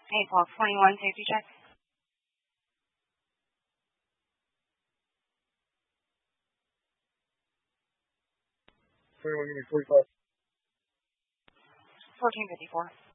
Block 21, safety check. 21, give me 45. 1454.